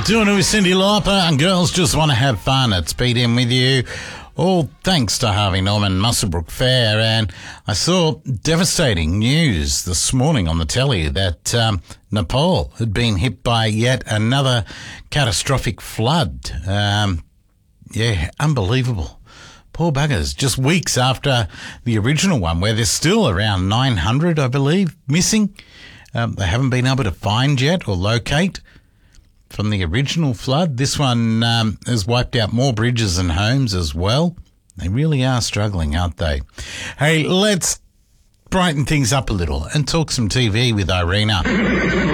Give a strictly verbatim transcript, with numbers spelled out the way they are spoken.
Doing it with Cyndi Lauper, and girls just want to have fun. It's Pete in with you. All thanks to Harvey Norman Muswellbrook Fair. And I saw devastating news this morning on the telly that um, Nepal had been hit by yet another catastrophic flood. Um, yeah, unbelievable. Poor buggers, just weeks after the original one, where there's still around nine hundred, I believe, missing. Um, they haven't been able to find yet or locate from the original flood. This one um, has wiped out more bridges and homes as well. They really are struggling, aren't they? Hey, let's brighten things up a little and talk some T V with Irina.